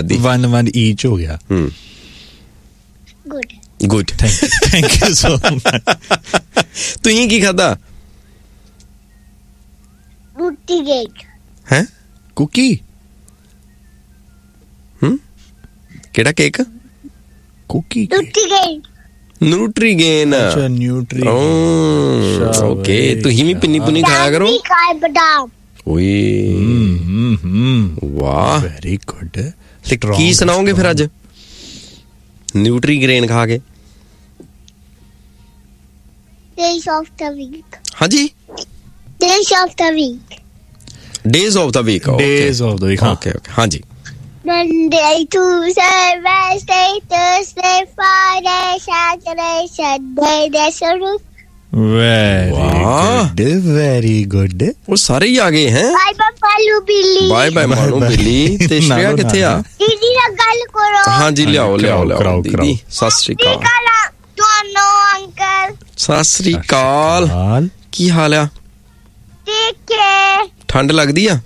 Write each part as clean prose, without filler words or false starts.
दीदी 1-1 ईच हो गया. Good thank you so much. तुसीं की खादा? रोटी केक. हैं? कुकी? केड़ा केक? कुकी. रोटी केक. न्यूट्रीगेन. अच्छा न्यूट्री. ओके तुसीं भी पिन्नी पुन्नी खाया करो. बादाम. ओए वाह वेरी गुड. ते की सुनाओगे फिर अज न्यूट्रीग्रेन खा के? Days of the week. हाँ जी Days of the week. Days of the week. Days of the week. Okay हाँ जी. Monday, Tuesday, Wednesday, Thursday, Friday, Saturday, Sunday. That's all. Very good. वो सारे ही आ गए हैं. Bye bye Malu Billy. Bye bye मानो बिल्ली. ते श्रेया किथे आ? दीदी ਨਾਲ ਗੱਲ ਕਰੋ. हाँ जी लियाओ दीदी. सत श्री अकाल. ਤੁਹਾਨੂੰ ਅੰਕਲ. सत श्री अकाल. की हाल है? ठीक है. ठंड लगदी आ?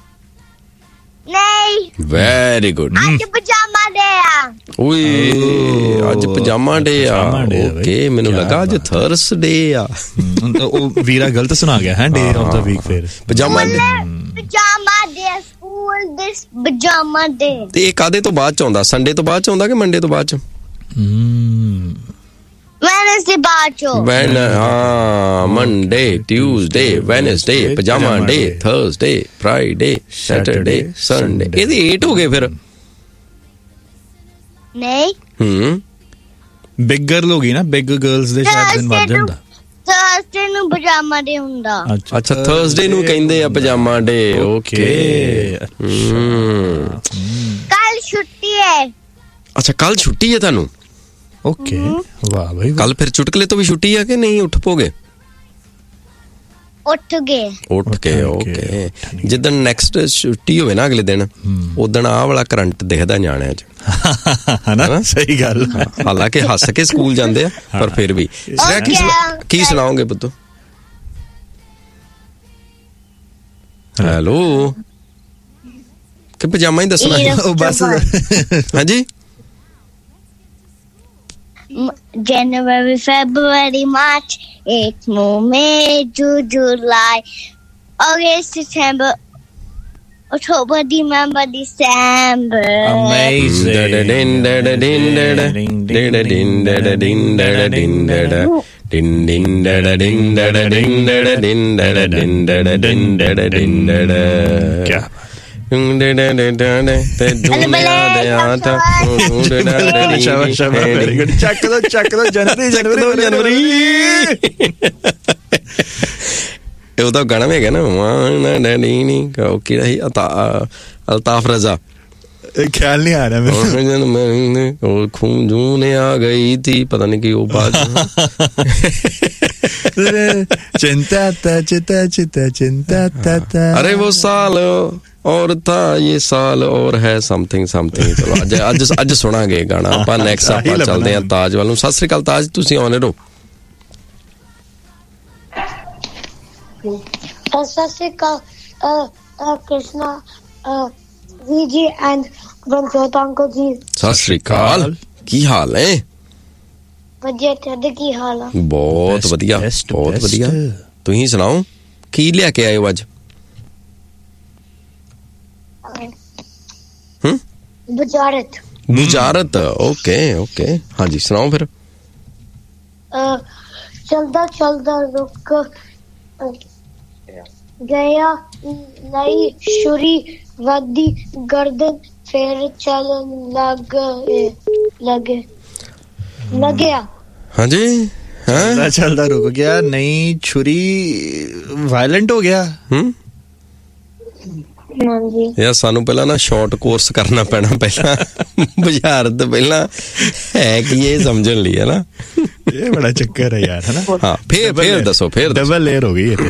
नहीं. Very good. ਅੱਜ ਪਜਾਮਾ ਡੇ ਆ. ਓਏ ਅੱਜ ਪਜਾਮਾ ਡੇ ਆ. ਓਕੇ ਮੈਨੂੰ ਲੱਗਾ ਅੱਜ ਥਰਸਡੇ ਆ. ਉਹ ਵੀਰਾ ਗਲਤ ਸੁਣਾ ਗਿਆ ਹੈ. ਡੇ ਆਫ ਦਾ ਵੀਕ ਫਿਰ ਪਜਾਮਾ ਡੇ. ਪਜਾਮਾ ਡੇ ਸਕੂਲ ਦੇ ਪਜਾਮਾ ਡੇ. ਤੇ ਇਹ ਕਾਦੇ ਤੋਂ ਬਾਅਦ ਚ ਆਉਂਦਾ? ਸੰਡੇ ਤੋਂ ਬਾਅਦ ਚ ਆਉਂਦਾ ਕਿ ਮੰਡੇ ਤੋਂ ਬਾਅਦ ਚ? ਵੈਨਸਡੇ ਬਾਅਦ ਚੋਂ. ਹਾਂ ਮੰਡੇ ਟਿਊਜ਼ਡੇ ਵੈਨਸਡੇ ਪਜਾਮਾ ਡੇ ਥਰਸਡੇ ਫਰਾਈਡੇ ਸੈਟਰਡੇ ਸੰਡੇ. ਇਹਦੇ 8 ਹੋ ਗਏ ਫਿਰ. ਨਹੀਂ. ਬਿਗ ਗਰਲ ਹੋ ਗਈ ਨਾ. ਬਿਗ ਗਰਲਸ ਦੇ ਸ਼ਾਇਦ ਦਿਨ ਵੱਧ ਜਾਂਦਾ. ਥਰਸਡੇ ਨੂੰ ਪਜਾਮਾ ਡੇ ਹੁੰਦਾ. ਅੱਛਾ ਥਰਸਡੇ ਨੂੰ ਕਹਿੰਦੇ ਆ ਪਜਾਮਾ ਡੇ. ਓਕੇ. ਕੱਲ ਛੁੱਟੀ ਹੈ. ਅੱਛਾ ਕੱਲ ਛੁੱਟੀ ਹੈ ਤੁਹਾਨੂੰ? ਓਕੇ ਵਾਹ ਭਾਈ. ਕੱਲ ਫਿਰ ਚੁਟਕਲੇ ਤੋਂ ਵੀ ਛੁੱਟੀ ਆ ਕਿ ਨਹੀਂ? ਉੱਠ ਪੋਗੇ? ਉੱਠ ਗਏ. ਓਕੇ. ਜਿੱਦਣ ਨੈਕਸਟ ਛੁੱਟੀ ਹੋਵੇ ਨਾ ਅਗਲੇ ਦਿਨ ਉਦਣ ਆਹ ਵਾਲਾ ਕਰੰਟ ਦਿਖਦਾ ਨਿਆਣਿਆਂ ਚ. ਹਨਾ ਸਹੀ ਗੱਲ. ਹਾਲਾਂਕਿ ਹੱਸ ਕੇ ਸਕੂਲ ਜਾਂਦੇ ਆ ਪਰ ਫਿਰ ਵੀ. ਕੀ ਸੁਣਾਓਗੇ ਪੁੱਤੋ? ਹੈਲੋ ਕਿ ਪਜਾਮਾ ਹੀ ਦੱਸਣਾ? ਬਸ ਹਾਂਜੀ. January, February, March, April, May, June, July, August, September, October, November, December. क्या ਉਹਦਾ ਗਾਣਾ ਵੀ ਹੈਗਾ ਨਾ ਅਲਤਾਫ ਰਜ਼ਾ. ख्याल नहीं आ रहा मेरे. खून आ गई थी पता नहीं कि वो बात. चिंता अरे वो साल और था ये साल और है समथिंग. चलो ਅੱਜ ਸੁਣਾਂਗੇ ਗਾਣਾ ਆਪਾਂ. ਨੈਕਸਟ ਆਪਾਂ ਚੱਲਦੇ ਹਾਂ ਤਾਜ ਵੱਲ ਨੂੰ. ਸਤਿ ਸ੍ਰੀ ਅਕਾਲ ਤਾਜ, ਤੁਸੀਂ ਆਉਣੇ ਰਹੋ. ਸਤਿ ਸ੍ਰੀ ਅਕਾਲ ਕ੍ਰਿਸ਼ਨਾ ਜੀ ਐਂਡ ਰਣਜੋਤ ਅੰਕਲ ਜੀ. ਸਤਿ ਸ੍ਰੀ ਅਕਾਲ. ਕੀ ਹਾਲ ਹੈ? ਵਧੀਆ. ਤੁਹਾਡੇ ਕੀ ਹਾਲ ਆ? ਬਹੁਤ ਵਧੀਆ. ਤੁਸੀਂ ਸੁਣਾਓ ਕੀ ਲਿਆ ਕੇ ਆਏ ਹੋ ਅੱਜ? ਬੁਜਾਰਤ. ਓਕੇ. ਹਾਂਜੀ ਸੁਣਾਓ ਫਿਰ. ਚਲਦਾ ਰੁਕ ਗਿਆ ਨਈ ਛੁਰੀ ਵੱਧਦੀ ਗਰਦਨ ਫੇਰ ਚੱਲਣ ਲੱਗਿਆ. ਹਾਂਜੀ चलता रुक गया. नई छुरी वायलेंट हो गया. ਯਾਰ ਸਾਨੂੰ ਪਹਿਲਾਂ ਨਾ ਸ਼ਾਰਟ ਕੋਰਸ ਕਰਨਾ ਪੈਣਾ. ਪਹਿਲਾਂ ਬੁਝਾਰਤ ਤੋਂ ਪਹਿਲਾਂ ਹੈ ਕੀ ਇਹ ਸਮਝਣ ਲਈ ਹੈ ਨਾ. ਇਹ ਬੜਾ ਚੱਕਰ ਹੈ ਯਾਰ ਹੈ ਨਾ. ਹਾਂ ਫੇਰ ਦੱਸੋ. ਫਿਰ ਡਬਲ ਲੇਅਰ ਹੋ ਗਈ ਇਹ.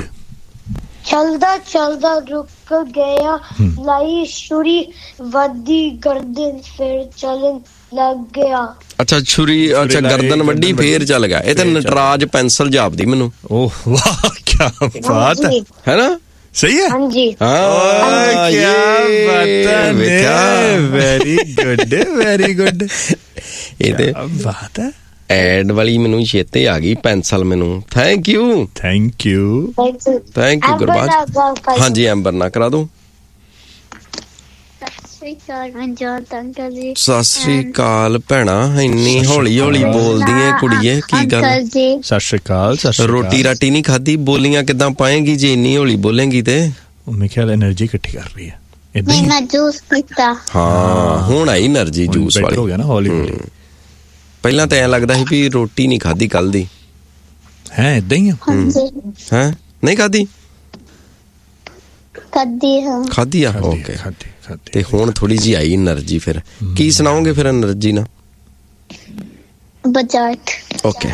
ਚਲਦਾ ਰੁਕ ਗਿਆ ਲਾਈ ਛੁਰੀ ਵੱਧਦੀ ਗਰਦਨ ਫੇਰ ਚੱਲਣ ਲੱਗ ਗਿਆ. ਅੱਛਾ ਛੁਰੀ ਗਰਦਨ ਵੱਡੀ ਫੇਰ ਚੱਲ ਗਿਆ. ਇਹ ਤਾਂ ਨਟਰਾਜ ਪੈਨਸਲ ਜਾਪਦੀ ਮੈਨੂੰ. ਓਹ ਵਾਹ ਕੀ ਬਾਤ ਹੈ ਨਾ. ਸਹੀ ਹੈ हाँ जी ਹਾਂ ਕੀ ਬਾਤ ਹੈ ਵੈਰੀ ਗੁੱਡ ਇਹ ਤੇ ਬਾਤ ਹੈ ਐਡ ਵਾਲੀ ਮੈਨੂੰ ਛੇਤੇ ਆ ਗਈ ਪੈਨਸਲ ਮੈਨੂੰ thank you thank you Gurbaj ਹਾਂਜੀ ਐਂਬਰ ਨਾ ਕਰਾ ਦੋ ਸਤਿ ਸ੍ਰੀ ਅਕਾਲ ਭੈਣਾ ਇੰਨੀ ਹੌਲੀ ਹੌਲੀ ਬੋਲਦੀ ਏ ਕੁੜੀਏ ਕੀ ਗੱਲ ਸਤਿ ਸ਼੍ਰੀ ਅਕਾਲ ਰੋਟੀ ਰਾਟੀ ਨਹੀਂ ਖਾਦੀ ਬੋਲੀਆਂ ਕਿੱਦਾਂ ਪਾਏਗੀ ਜੇ ਇੰਨੀ ਹੌਲੀ ਬੋਲੇਂਗੀ ਤੇ ਮੇਰੇ ਖਿਆਲ એનર્ਜੀ ਇਕੱਠੀ ਕਰ ਰਹੀ ਹੈ नहीं मैं जूस पीता ਹਾਂ ਹੁਣ ਆਈ એનર્ਜੀ ਜੂਸ ਵਾਲੀ ਹੋ ਗਿਆ ਨਾ ਹੌਲੀ ਹੌਲੀ ਪਹਿਲਾਂ ਤਾਂ ਐ ਲੱਗਦਾ ਸੀ ਵੀ ਰੋਟੀ ਨਹੀਂ ਖਾਦੀ ਕੱਲ ਦੀ ਹੈ ਇਦਾਂ ਹੀ ਹੈ ਨਹੀਂ ਖਾਦੀ खादी ਆ ਓਕੇ ਤੇ ਹੁਣ ਥੋੜੀ ਜੀ ਆਈ એનર્ਜੀ ਫਿਰ ਕੀ ਸੁਣਾਓਗੇ ਫਿਰ એનર્ਜੀ ਨਾਲ बजाट ਓਕੇ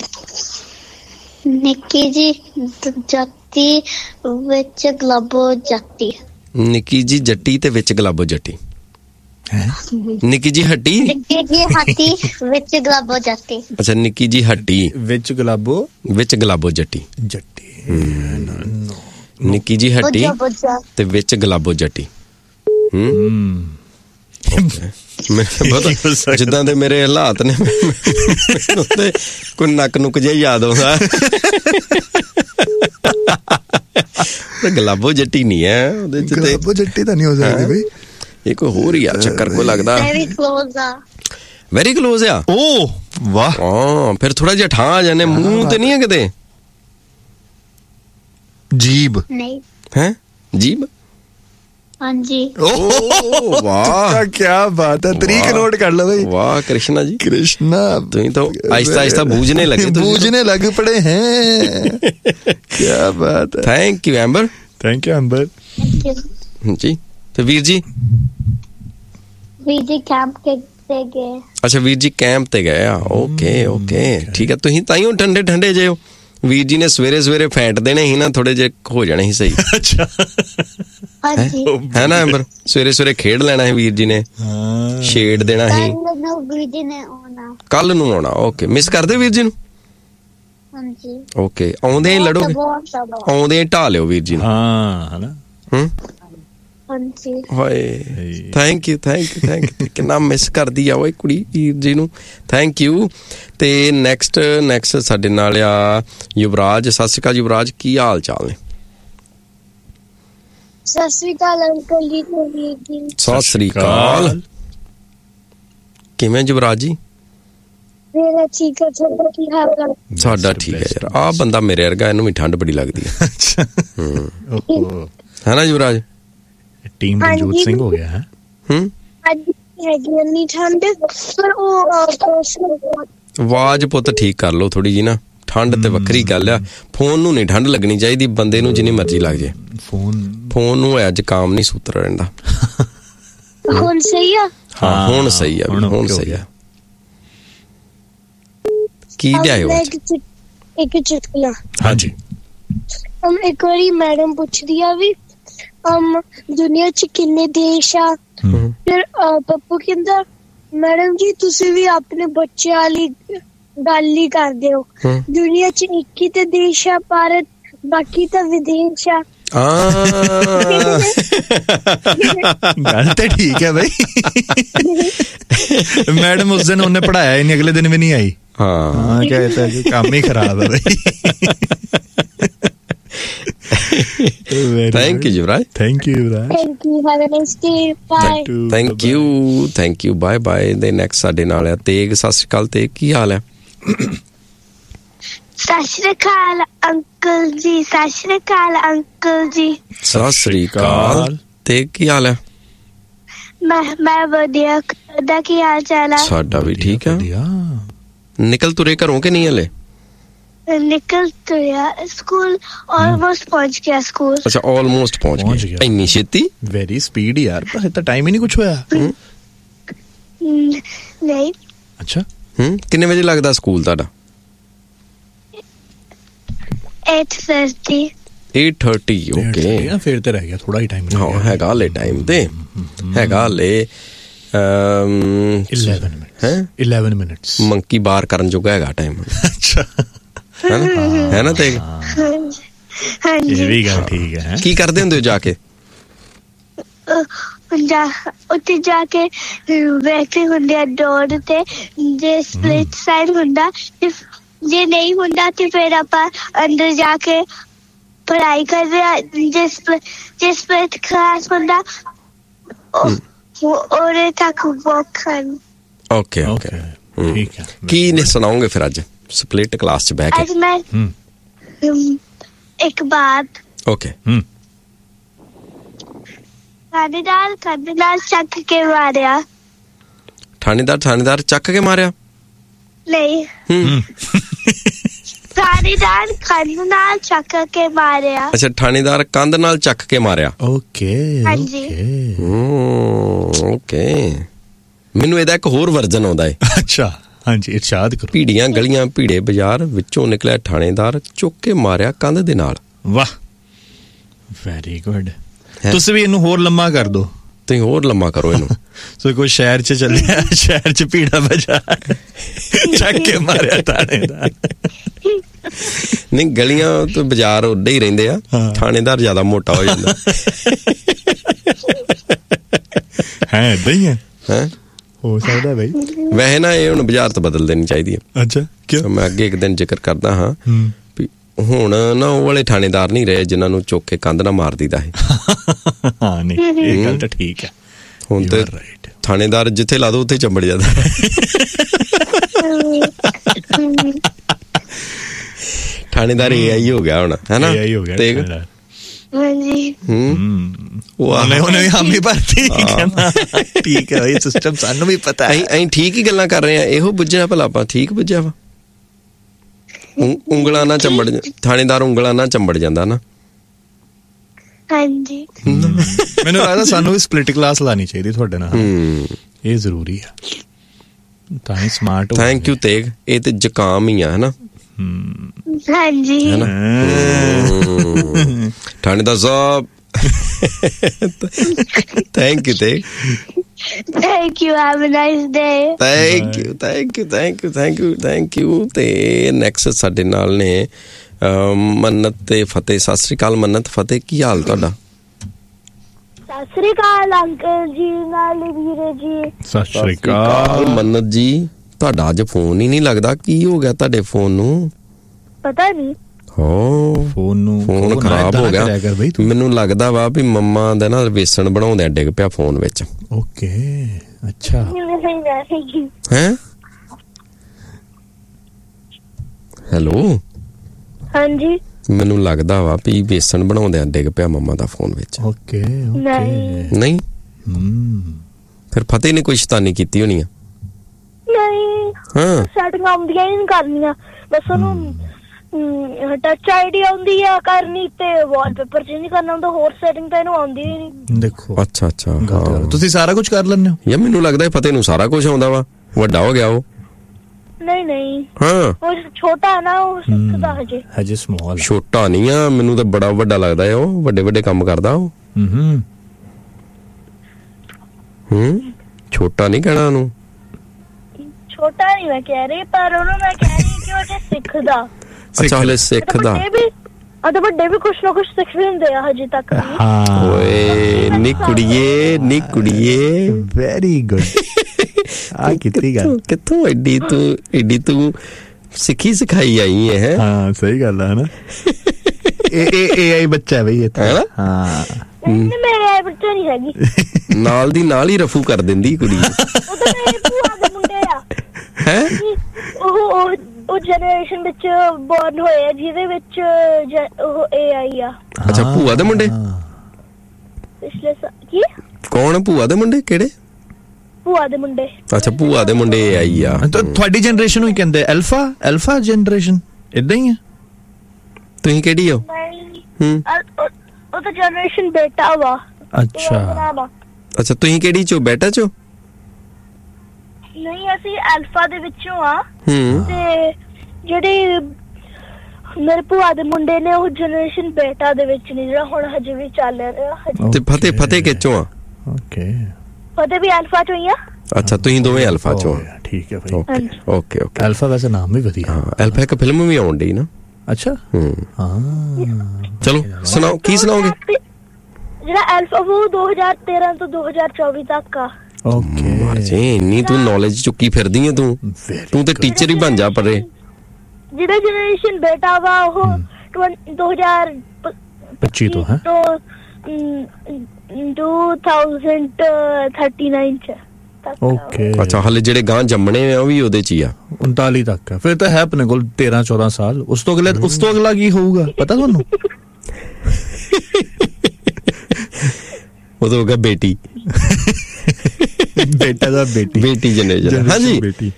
निक्की जी जाती विच गलाबो जाती ਨਿੱਕੀ ਜੀ ਜੱਟੀ ਤੇ ਵਿੱਚ ਗਲਾਬੋ ਜੱਟੀ ਨਿੱਕੀ ਜੀ ਹੱਟੀ निक्की जी हाथी विच गलाबो जाती ਅੱਛਾ ਨਿੱਕੀ ਜੀ ਹੱਟੀ ਵਿੱਚ ਗੁਲਾਬੋ ਵਿੱਚ ਗਲਾਬੋ ਜੱਟੀ ਨਿੱਕੀ ਜੀ ਹੱਟੀ ਤੇ ਵਿੱਚ ਗਲਾਬੋ ਜੱਟੀ ਬਹੁਤ ਜਿੱਦਾਂ ਦੇ ਮੇਰੇ ਹਾਲਾਤ ਨੇ ਤੇ ਕੋਈ ਨੱਕ ਨੁੱਕ ਜਿਹਾ ਯਾਦ ਆਉਂਦਾ ਗਲਾਬੋ ਜੱਟੀ ਨਹੀਂ ਹੈ ਉਹਦੇ ਚ ਗਲਾਬੋ ਜੱਟੀ ਤਾਂ ਨਹੀਂ ਹੋ ਸਕਦੀ ਬਈ ਇਹ ਕੋਈ ਹੋਰ ਹੀ ਆ ਚੱਕਰ ਕੋ ਲੱਗਦਾ ਵੈਰੀ ਕਲੋਜ਼ ਆ ਓ ਵਾਹ ਹਾਂ ਫਿਰ ਥੋੜਾ ਜਿਹਾ ਠਾਂ ਆ ਜਾਣੇ ਮੂੰਹ ਤੇ ਨਹੀਂ ਹੈ ਕਿਤੇ ਜੀਬ नहीं ਹੈ ਜੀਬ हाँ जी ਓ ਵਾਹ ਕੀ ਬਾਤ ਹੈ ਤਰੀਕ ਨੋਟ ਕਰ ਲਓ ਬਈ ਵਾਹ ਕ੍ਰਿਸ਼ਨਾ ਜੀ कृष्णा ਤੁਸੀਂ ਤਾਂ ਆਹਿਸਤਾ ਆਹਿਸਤਾ ਬੂਝਨੇ ਲੱਗੇ बूझने लग पड़े हैं क्या बात है thank you amber thank you अंबर ਜੀ ਤੇ ਵੀਰ ਜੀ वीजी कैंप के गए ਅੱਛਾ ਵੀਰ ਜੀ ਕੈਂਪ ਤੇ ਗਏ ਆ ਓਕੇ ਠੀਕ ਹੈ ਤੁਸੀਂ ਤਾਈਓ ਠੰਡੇ ਠੰਡੇ ਜੇ ਹੋ ਵੀਰ ਜੀ ਨੇ ਸਵੇਰੇ ਸਵੇਰੇ ਫੈਂਟ ਦੇਣੇ ਸੀ ਨਾ ਥੋੜੇ ਜੇ ਹੋ ਜਾਣੇ ਸੀ ਸਹੀ अच्छा हाँ जी ਹੈ ਨਾ ਐਂਬਰ ਸਵੇਰੇ ਸਵੇਰੇ ਖੇਡ ਲੈਣਾ ਹੈ ਵੀਰ ਜੀ ਨੇ ਛੇੜ ਦੇਣਾ ਸੀ वीजी ने आना ਕੱਲ ਨੂੰ ਆਉਣਾ ਓਕੇ ਮਿਸ ਕਰਦੇ ਵੀਰ ਜੀ ਨੂੰ हाँ जी ਓਕੇ ਆਉਂਦੇ ਹੀ ਲੜੋਗੇ ਆਉਂਦੇ ਹੀ ਢਾ ਲਿਓ ਵੀਰ ਜੀ ਨੂੰ हाँ है ना हाँ जी ਹਾਏ ਥੈਂਕ ਯੂ ਕਿੰਨਾ ਮਿਸ ਕਰਦੀ ਆ ਓਏ ਕੁੜੀ ਵੀਰ ਜੀ ਨੂੰ ਥੈਂਕ ਯੂ ਤੇ ਨੈਕਸਟ ਸਾਡੇ ਨਾਲ ਆ ਯੁਵਰਾਜ ਸਤਿ ਸ਼੍ਰੀ ਅਕਾਲ ਯੁਵਰਾਜ ਕੀ ਹਾਲ ਚਾਲ ਨੇ सत श्री अकाल अंकल जी ਸਤਿ ਸ਼੍ਰੀ ਅਕਾਲ ਕਿਵੇਂ ਯੁਵਰਾਜ ਜੀ मेरा ठीक है छोटा की हाल है ਸਾਡਾ ਠੀਕ ਹੈ ਯਾਰ ਆ ਬੰਦਾ ਮੇਰੇ ਵਰਗਾ ਇਹਨੂੰ ਵੀ ਠੰਡ ਬੜੀ ਲੱਗਦੀ ਹੈ अच्छा ਹੈ ਨਾ ਯੁਵਰਾਜ टीम रंजूत सिंह हो गया है हैगी नहीं ठंड पर वो ਆਵਾਜ਼ ਪੁੱਤ ਠੀਕ ਕਰ ਲਓ ਥੋੜੀ ਜੀ ਨਾ ਠੰਡ ਤੇ ਵੱਖਰੀ ਗੱਲ ਆ ਫੋਨ ਨੂੰ ਨਹੀਂ ਠੰਡ ਲੱਗਣੀ ਚਾਹੀਦੀ ਬੰਦੇ ਨੂੰ ਜਿੰਨੀ ਮਰਜ਼ੀ ਲੱਗ ਜੇ ਫੋਨ ਨੂੰ ਅੱਜ ਕਾਮ ਨਹੀਂ ਸੂਤਰ ਰਹਿੰਦਾ ਹੁਣ ਸਹੀ ਆ ਹਾਂ ਹੁਣ ਸਹੀ ਆ ਹੁਣ ਸਹੀ ਆ ਕੀ ਲਿਆਇਓ ਇੱਕ ਚੁਟਕਲਾ हाँ जी ਇੱਕ ਵਾਰੀ ਮੈਡਮ ਪੁੱਛਦੀ ਆ ਵੀ ਦੁਨੀਆ 'ਚ ਕਿੰਨੇ ਦੇਸ਼ ਆ ਫਿਰ ਪੱਪੂ ਕਹਿੰਦਾ ਮੈਡਮ ਜੀ ਤੁਸੀਂ ਵੀ ਆਪਣੇ ਬੱਚਿਆਂ ਵਾਲੀ ਗੱਲ ਹੀ ਕਰਦੇ ਹੋ ਦੁਨੀਆ 'ਚ ਇੱਕ ਹੀ ਤੇ ਦੇਸ਼ ਆ ਭਾਰਤ ਬਾਕੀ ਤਾਂ ਵਿਦੇਸ਼ ਆ गल तो ठीक है भाई मैडम उस दिन उन्हें पढ़ाया ही नहीं अगले दिन भी नहीं आई हाँ कहता है काम ही खराब है भाई thank you Yuvraj thank you Yuvraj thank you have a nice day bye thank you bye bye ਦੇ ਨੈਕਸਟ ਸਾਡੇ ਨਾਲ ਆ ਤੇਗ ਸਤਿ ਸ਼੍ਰੀ ਅਕਾਲ ਤੇ ਕੀ ਹਾਲ ਹੈ ਸਤਿ ਸ਼੍ਰੀ ਅਕਾਲ ਅੰਕਲ ਜੀ ਸਤਿ ਸ਼੍ਰੀ ਅਕਾਲ ਅੰਕਲ ਜੀ ਸਤਿ ਸ਼੍ਰੀ ਅਕਾਲ ਤੇ ਕੀ ਹਾਲ ਹੈ ਮੈਂ ਵਧੀਆ ਦਾ ਕੀ ਹਾਲ ਚਾਲ ਹੈ ਸਾਡਾ ਵੀ ਠੀਕ ਹੈ ਨਿਕਲ ਤੁਰੇ ਘਰੋਂ ਕਿ ਨਹੀਂ ਹਲੇ ਨਿਕਲ ਤੁਰਿਆ ਸਕੂਲ ਆਲਮੋਸਟ ਪਹੁੰਚ ਗਿਆ ਸਕੂਲ ਅੱਛਾ ਆਲਮੋਸਟ ਪਹੁੰਚ ਗਿਆ ਇੰਨੀ ਛੇਤੀ वेरी स्पीड यार पर इतना टाइम ही नहीं कुछ होया ਨਹੀਂ अच्छा ਕਿੰਨੇ ਵਜੇ ਲੱਗਦਾ ਸਕੂਲ ਤੁਹਾਡਾ 8:30 8:30 ਓਕੇ फिर तो रह गया थोड़ा ही टाइम ਹਾਂ ਹੈਗਾ ਹਲੇ ਟਾਈਮ ਤੇ ਹੈਗਾ ਹਲੇ 11 minutes ਮੰਕੀ ਬਾਰ ਕਰਨ ਜੋਗਾ ਹੈਗਾ ਟਾਈਮ अच्छा ਹੈ ਨਾ ਤੇ ਇਹ ਵੀ ਗੱਲ ਠੀਕ ਹੈ। ਕੀ ਕਰਦੇ ਹੁੰਦੇ ਹੋ ਜਾ ਕੇ? ਉੱਥੇ ਜਾ ਕੇ ਬੈਠੇ ਹੁੰਦੇ ਆ ਡੋਰ ਤੇ, ਜੇ ਸਪਲਿਟ ਸਾਈਡ ਹੁੰਦਾ, ਜੇ ਨਹੀਂ ਹੁੰਦਾ ਤੇ ਫਿਰ ਆਪਾਂ ਅੰਦਰ ਜਾ ਕੇ ਪੜ੍ਹਾਈ ਕਰਦੇ ਆ। ਜੇ ਸਪਲਿਟ ਕਲਾਸ ਹੁੰਦਾ ਉਹਦੇ ਤੱਕ ਵਾਕ ਕਰਨ। ਓਕੇ ਠੀਕ ਹੈ। ਕੀ ਨੇ ਸੁਣਾਓਗੇ ਫਿਰ ਅੱਜ ਸਪਲਿਟ ਕਲਾਸ ਚ ਬਹਿ ਕੇ? ਅੱਜ ਮੈਂ ਇੱਕ ਬਾਤ। ਓਕੇ। ਥਾਣੇਦਾਰ ਚੱਕ ਕੇ ਮਾਰਿਆ। ਥਾਣੇਦਾਰ ਚੱਕ ਕੇ ਮਾਰਿਆ? ਨਹੀਂ, ਥਾਣੇਦਾਰ ਕੰਧ ਨਾਲ ਚੱਕ ਕੇ ਮਾਰਿਆ। ਅੱਛਾ, ਥਾਣੇਦਾਰ ਕੰਧ ਨਾਲ ਚੱਕ ਕੇ ਮਾਰਿਆ। ਓਕੇ ਹਾਂਜੀ। ਓਕੇ, ਮੈਨੂੰ ਇਹਦਾ ਇੱਕ ਹੋਰ ਵਰਜਨ ਆਉਂਦਾ ਹੈ। ਅੱਛਾ, ਹਾਂਜੀ, ਇਰਸ਼ਾਦ ਕਰੋ। ਭੀੜੀਆਂ ਗਲੀਆਂ ਭੀੜੇ ਬਾਜ਼ਾਰ ਵਿੱਚੋਂ ਨਿਕਲਿਆ ਥਾਣੇਦਾਰ, ਚੁੱਕ ਕੇ ਮਾਰਿਆ ਕੰਧ ਦੇ ਨਾਲ। ਵਾਹ, ਵੈਰੀ ਗੁੱਡ। ਤੁਸੀਂ ਵੀ ਇਹਨੂੰ ਹੋਰ ਲੰਮਾ ਕਰ ਦੋ। ਤੁਸੀਂ ਹੋਰ ਲੰਮਾ ਕਰੋ ਇਹਨੂੰ। ਸੋ ਕੋਈ ਸ਼ਹਿਰ ਚ ਚੱਲਿਆ, ਸ਼ਹਿਰ ਚ ਭੀੜਾ ਬਾਜ਼ਾਰ, ਚੱਕ ਕੇ ਮਾਰਿਆ ਥਾਣੇਦਾਰ। ਨਹੀਂ, ਗਲੀਆਂ ਤੋਂ ਬਾਜ਼ਾਰ ਉੱਡੇ ਹੀ ਰਹਿੰਦੇ ਆ, ਥਾਣੇਦਾਰ ਜ਼ਿਆਦਾ ਮੋਟਾ ਹੋ ਜਾਂਦਾ ਹੈ। ਏਦਾਂ ਹੀ ਹੈ, ਹੋ ਸਕਦਾ ਬਈ। ਵੈਸੇ ਨਾ ਇਹ ਹੁਣ ਬਾਜ਼ਾਰ ਤੋਂ ਬਦਲ ਦੇਣੀ ਚਾਹੀਦੀ ਹੈ। ਅੱਛਾ, ਕਿਉਂ? ਮੈਂ ਅੱਗੇ ਇੱਕ ਦਿਨ ਜ਼ਿਕਰ ਕਰਦਾ ਹਾਂ ਵੀ ਹੁਣ ਨਾ ਉਹ ਵਾਲੇ ਥਾਣੇਦਾਰ ਨਹੀਂ ਰਹੇ ਜਿਨ੍ਹਾਂ ਨੂੰ ਚੁੱਕ ਕੇ ਕੰਧ ਨਾਲ ਮਾਰ ਦਿੱਤਾ ਹੈ। ਹਾਂ, ਨਹੀਂ, ਇਹ ਗੱਲ ਤਾਂ ਠੀਕ ਹੈ। ਹੁਣ ਤੇ ਥਾਣੇਦਾਰ ਜਿੱਥੇ ਲਾ ਦੋ ਉੱਥੇ ਚੰਬੜ ਜਾਂਦਾ। ਥਾਣੇਦਾਰ AI ਹੋ ਗਿਆ ਹੁਣ, ਹੈ ਨਾ? AI ਹੋ ਗਿਆ ਥਾਣੇਦਾਰ। ਹਾਂਜੀ। ਉਹਨੇ ਹਾਮੀ ਭਰਤੀ। ਠੀਕ ਹੈ, ਇਹ ਸਿਸਟਮ ਸਾਨੂੰ ਵੀ ਪਤਾ ਹੈ। ਅਸੀਂ ਠੀਕ ਹੀ ਗੱਲਾਂ ਕਰ ਰਹੇ ਹਾਂ। ਇਹੋ ਬੁੱਝਿਆ ਭਲਾ ਆਪਾਂ ਠੀਕ ਬੁੱਝਿਆ ਵਾ? ਉਂਗਲਾਂ ਨਾ ਚੰਬੜ, ਥਾਣੇਦਾਰ ਉਂਗਲਾਂ ਨਾ ਚੰਬੜ ਜਾਂਦਾ ਨਾ। ਹਾਂਜੀ। ਮੈਨੂੰ ਲੱਗਦਾ ਸਾਨੂੰ ਵੀ ਸਪਲਿਟ ਕਲਾਸ ਲਾਣੀ ਚਾਹੀਦੀ ਤੁਹਾਡੇ ਨਾਲ। ਇਹ ਜ਼ਰੂਰੀ ਆ, ਤਾਂ ਹੀ ਸਮਾਰਟ। Thank you Tegh. ਇਹ ਤੇ ਜ਼ੁਕਾਮ ਹੀ ਆ, ਹੈ ਨਾ? ਹਾਂਜੀ। ਥਾਣੇਦਾਰ ਸਾਹਿਬ, thank you Tegh. Thank you. Have a nice day. Thank you. ਤੇ ਨੈਕਸਟ ਸਾਡੇ ਨਾਲ ਨੇ ਮੰਨਤ ਤੇ ਫਤਿਹ। ਸਤਿ ਸ੍ਰੀ ਅਕਾਲ ਮੰਨਤ, ਫਤਿਹ, ਕੀ ਹਾਲ ਤੁਹਾਡਾ? ਸਤਿ ਸ੍ਰੀ ਅਕਾਲ ਅੰਕਲ ਜੀ, ਨਾਲ ਵੀਰੇ ਜੀ। ਸਤਿ ਸ੍ਰੀ ਅਕਾਲ ਮੰਨਤ ਜੀ। ਤੁਹਾਡਾ ਅੱਜ ਫੋਨ ਹੀ ਨਹੀਂ ਲੱਗਦਾ, ਕੀ ਹੋ ਗਿਆ ਤੁਹਾਡੇ ਫੋਨ ਨੂੰ? ਪਤਾ ਨਹੀਂ, ਫੋਨ ਖਰਾਬ ਹੋ ਗਿਆ। ਮੈਨੂੰ ਲੱਗਦਾ ਵਾ ਵੀ ਮੰਮਾ ਦਾ ਨਾ ਵੇਸਣ ਬਣਾਉਂਦਿਆਂ ਡਿੱਗ ਪਿਆ ਫੋਨ ਵਿੱਚ। ਓਕੇ, ਅੱਛਾ। ਹੈਂ? ਹੈਲੋ। ਹਾਂਜੀ। ਮੈਨੂੰ ਲੱਗਦਾ ਵਾ ਵੀ ਵੇਸਣ ਬਣਾਉਂਦਿਆਂ ਡਿੱਗ ਪਿਆ ਮੰਮਾ ਦਾ ਫੋਨ ਵਿੱਚ। ਓਕੇ। ਨਹੀਂ? ਫਿਰ ਫਤਿਹ ਨੇ ਕੋਈ ਸ਼ੈਤਾਨੀ ਕੀਤੀ ਹੋਣੀ ਆ? ਨਹੀਂ, ਸੈਟਿੰਗ ਆਉਂਦੀਆਂ ਹੀ ਨਹੀਂ ਕਰਨੀਆਂ, ਬਸ ਉਹਨੂੰ ਟੱਚ ਆਈਡੀ ਆਉਂਦੀ ਆ ਕਰਨੀ ਤੇ ਵਾਲਪੇਪਰ ਚੇਂਜ ਕਰਨਾ ਹੁੰਦਾ, ਹੋਰ ਸੈਟਿੰਗ ਤਾਂ ਇਹਨੂੰ ਆਉਂਦੀ ਹੀ ਨਹੀਂ। ਦੇਖੋ, ਅੱਛਾ। ਤੁਸੀਂ ਸਾਰਾ ਕੁਝ ਕਰ ਲੈਂਦੇ ਹੋ? ਯਾਰ ਮੈਨੂੰ ਲੱਗਦਾ ਫਤਿਹ ਨੂੰ ਸਾਰਾ ਕੁਝ ਆਉਂਦਾ ਵਾ, ਵੱਡਾ ਹੋ ਗਿਆ ਉਹ। ਨਹੀਂ, ਉਹ ਛੋਟਾ ਨਾ, ਉਹ ਸਿੱਖਦਾ ਹਜੇ ਸਮਾਲ। ਛੋਟਾ ਨਹੀਂ ਆ, ਮੈਨੂੰ ਤਾਂ ਬੜਾ ਵੱਡਾ ਲੱਗਦਾ ਹੈ। ਉਹ ਵੱਡੇ ਕੰਮ ਕਰਦਾ ਉਹ। ਛੋਟਾ ਨਹੀਂ ਕਹਿਣਾ ਉਹਨੂੰ। ਛੋਟਾ ਨਹੀਂ ਮੈਂ ਕਹਿ ਰਹੀ, ਪਰ ਉਹਨੂੰ ਮੈਂ ਕਹਿ ਰਹੀ ਕਿ ਉਹ ਸਿੱਖਦਾ। ਅੱਛਾ, ਹਲੇ ਸਿੱਖਦਾ। ਵੱਡੇ ਵੀ ਕੁਛ ਨਾ ਕੁਛ ਸਿੱਖਦੇ ਹੁੰਦੇ ਆ ਹਜੇ ਤੱਕ। ਓਏ ਨੀ ਕੁੜੀਏ, ਵੈਰੀ ਗੁੱਡ। ਆ ਕਿੱਤੀ ਗੱਲ, ਕਿੱਥੋਂ ਐਡੀ ਤੂੰ ਸਿੱਖੀ ਸਿਖਾਈ ਆਈ ਹੈ? ਹਾਂ, ਸਹੀ ਗੱਲ ਹੈ ਨਾ। ਇਹ AI ਬੱਚਾ ਹੈ ਬਈ ਇੱਥੇ, ਹੈ ਨਾ? ਹਾਂ, ਮੇਰੇ ਬੱਚਾ ਨਹੀਂ ਹੈਗੀ। ਨਾਲ ਦੀ ਨਾਲ ਹੀ ਰਫੂ ਕਰ ਦਿੰਦੀ ਕੁੜੀ। ਉਹ ਤਾਂ ਮੇਰੇ ਭੂਆ ਦੇ ਮੁੰਡੇ ਆ। ਹੈ? ਉਹ ਜਨਰੇਸ਼ਨ ਵਿੱਚ ਬੋਰਨ ਹੋਏ ਆ ਜਿਹਦੇ ਵਿੱਚ ਉਹ AI ਆ। ਅੱਛਾ, ਭੂਆ ਦੇ ਮੁੰਡੇ? ਪਿਛਲੇ ਕੀ? ਕੌਣ ਭੂਆ ਦੇ ਮੁੰਡੇ? ਕਿਹੜੇ ਭੂਆ ਦੇ ਮੁੰਡੇ? ਅੱਛਾ, ਭੂਆ ਦੇ ਮੁੰਡੇ AI ਆ। ਤੁਹਾਡੀ ਜਨਰੇਸ਼ਨ ਨੂੰ ਕਹਿੰਦੇ ਅਲਫਾ ਜਨਰੇਸ਼ਨ, ਇਦਾਂ ਹੀ ਆ। ਤੁਸੀਂ ਕਿਹੜੀ ਹੋ? ਉਹ ਤਾਂ ਜਨਰੇਸ਼ਨ ਬੇਟਾ ਵਾ। ਅੱਛਾ, ਤੁਸੀਂ ਕਿਹੜੀ ਚੋ? ਬੇਟਾ ਚੋ? ਨਹੀਂ, ਅਸੀਂ ਅਲਫਾ ਦੇ ਵਿੱਚੋਂ ਆ। ਤੇ ਜਿਹੜੇ ਮੇਰੇ ਭੂਆ ਦੇ ਮੁੰਡੇ ਨੇ ਉਹ ਜਨਰੇਸ਼ਨ ਬੇਟਾ ਦੇ ਵਿੱਚ ਨੇ, ਜਿਹੜਾ ਹੁਣ ਹਜੇ ਵੀ ਚੱਲ ਰਿਹਾ। ਤੇ ਫਤਿਹ ਕਿੱਚੋਂ ਆ? ਓਕੇ, ਫਤਿਹ ਵੀ ਅਲਫਾ ਚੋਂ ਹੀ ਆ। ਅੱਛਾ, ਤੁਸੀਂ ਦੋਵੇਂ ਅਲਫਾ ਚੋਂ? ਠੀਕ ਹੈ ਭਾਈ। ਓਕੇ। ਅਲਫਾ ਵੈਸੇ ਨਾਮ ਵੀ ਵਧੀਆ। ਅਲਫਾ ਇੱਕ ਫਿਲਮ ਵੀ ਆਉਣ ਡਈ ਨਾ। ਅੱਛਾ ਚਲੋ ਸੁਣਾਓ, ਕੀ ਸੁਣਾਓਗੇ? ਜਿਹੜਾ ਐਲਫਾ ਉਹ 2013 ਤੋਂ 2024 ਤੱਕ ਆ। ਓਕੇ ਜੀ ਇੰਨੀ ਤੂੰ ਨੌਲੇਜ ਚੁੱਕੀ ਫਿਰਦੀ ਹੈ ਤੂੰ ਤੇ ਟੀਚਰ ਹੀ ਬਣ ਜਾ ਪਰੇ। ਜਿਹੜਾ ਜਨਰੇਸ਼ਨ ਬੇਟਾ ਵਾ ਉਹ 2025 ਤੋਂ ਹੈ 2039 ਚ। ਓਕੇ ਅੱਛਾ, ਹਲੇ ਜਿਹੜੇ ਗਾਂ ਜੰਮਣੇ ਆ ਉਹ ਵੀ ਉਹਦੇ ਚ ਹੀ ਆ। 39 ਤੱਕ ਫਿਰ ਤਾਂ ਹੈ ਆਪਣੇ ਕੋਲ 13-14 ਸਾਲ। ਉਸ ਤੋਂ ਅਗਲਾ ਕੀ ਹੋਊਗਾ ਪਤਾ ਤੁਹਾਨੂੰ? ਉਹ ਤਾਂ ਹੋਗਾ ਬੇਟੀ ਬੇਟਾ ਦਾ ਬੇਟੀ ਜਨਰੇਸ਼ਨ। ਹਾਂਜੀ ਬੇਟੀ।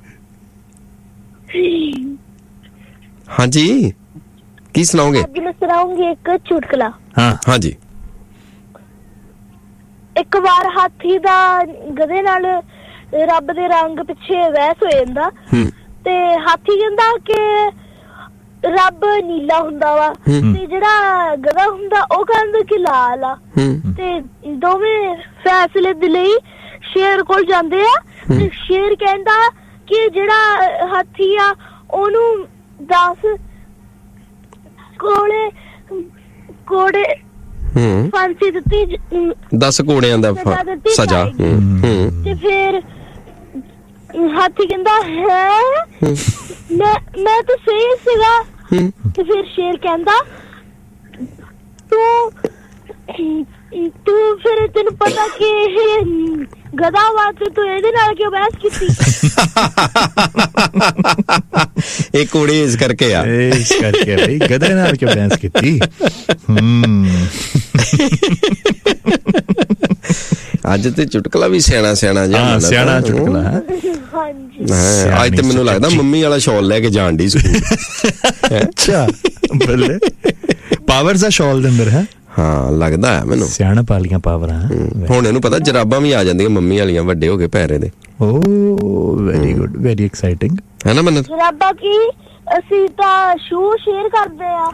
ਹਾਂਜੀ ਕੀ ਸੁਣਾਓਗੇ? ਅੱਜ ਮੈਂ ਸੁਣਾਉਂਗੀ ਇੱਕ ਚੁਟਕਲਾ। ਹਾਂਜੀ। ਇੱਕ ਵਾਰ ਹਾਥੀ ਦਾ ਗਧੇ ਨਾਲ ਰੱਬ ਦੇ ਰੰਗ ਪਿੱਛੇ ਬਹਿਸ ਹੋ ਜਾਂਦਾ ਤੇ ਹਾਥੀ ਕਹਿੰਦਾ ਕਿ ਰੱਬ ਨੀਲਾ ਹੁੰਦਾ ਵਾ ਤੇ ਜਿਹੜਾ ਗਧਾ ਹੁੰਦਾ ਉਹ ਕਹਿੰਦਾ ਕਿ ਲਾਲ ਆ। ਤੇ ਦੋਵੇਂ ਫੈਸਲੇ ਦੇ ਲਈ ਸ਼ੇਰ ਕੋਲ ਜਾਂਦੇ ਆ ਤੇ ਸ਼ੇਰ ਕਹਿੰਦਾ ਕਿ ਜਿਹੜਾ ਹਾਥੀ ਆ ਉਹਨੂੰ 10 ਕੋੜੇ ਫਾਂਸੀ ਦਿੱਤੀ, 10 ਘੋੜਿਆਂ ਦਾ ਸਜ਼ਾ। ਤੇ ਫਿਰ ਹਾਥੀ ਕਹਿੰਦਾ ਹੈ ਮੈਂ ਤਾਂ ਸਹੀ ਸੀਗਾ। ਤੇ ਫਿਰ ਸ਼ੇਰ ਕਹਿੰਦਾ ਤੂੰ ਫਿਰ ਤੈਨੂੰ ਪਤਾ ਕਿ ਇਹ ਗਧਾ ਵਾ ਤੇ ਤੂੰ ਇਹਦੇ ਨਾਲ ਕਿਉਂ ਬਹਿਸ ਕੀਤੀ? ਇਹ ਕੋੜੇ ਇਸ ਕਰਕੇ ਬਈ ਗਧੇ ਨਾਲ ਕਿਉਂ ਬਹਿਸ ਕੀਤੀ? ਅੱਜ ਤੇ ਚੁਟਕਲਾ ਵੀ ਸਿਆਣਾ ਸਿਆਣਾ ਚੁਟਕਲਾ ਹੈ। ਅੱਜ ਤੇ ਮੈਨੂੰ ਲੱਗਦਾ ਮੰਮੀ ਵਾਲਾ ਸ਼ਾਲ ਲੈ ਕੇ ਜਾਣ ਦੀ ਸਕੂਲ। ਅੱਛਾ ਬੱਲੇ ਪਾਵਰਸ ਦਾ ਸ਼ਾਲ ਦੇ ਅੰਦਰ ਹੈ। ਹਾਂ ਲੱਗਦਾ ਹੈ ਮੈਨੂੰ ਸਿਆਣਾ ਪਾਲੀਆਂ ਪਾਵਰਾਂ। ਹੁਣ ਇਹਨੂੰ ਪਤਾ ਜਰਾਬਾਂ ਵੀ ਆ ਜਾਂਦੀਆਂ ਮੰਮੀ ਵਾਲੀਆਂ ਵੱਡੇ ਹੋ ਕੇ ਪੈਰੇ ਦੇ। ਓ ਵੈਰੀ ਗੁੱਡ, ਵੈਰੀ ਐਕਸਾਈਟਿੰਗ ਹੈ ਨਾ ਮੰਨਤ? ਜਰਾਬਾਂ ਕੀ ਅਸੀਂ ਤਾਂ ਸ਼ੂ ਸ਼ੇਅਰ ਕਰਦੇ ਆ।